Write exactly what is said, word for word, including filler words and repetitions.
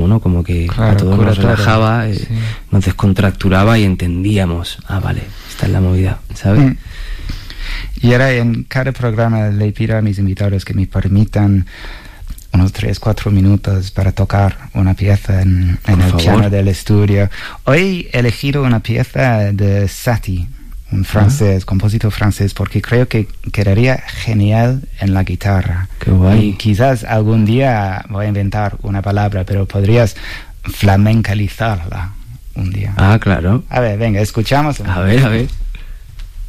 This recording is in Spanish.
¿no? Como que claro, a todos nos relajaba, eh, sí. nos descontracturaba y entendíamos, ah, vale, esta es la movida, ¿sabes? Mm. Y ahora en cada programa le pido a mis invitados que me permitan unos tres, cuatro minutos para tocar una pieza en, en el favor. piano del estudio. Hoy he elegido una pieza de Satie, un francés, ah. compositor francés, porque creo que quedaría genial en la guitarra. Qué guay. Y quizás algún día voy a inventar una palabra, pero podrías flamencalizarla un día. Ah, claro. A ver, venga, escuchamos. A ver, a ver.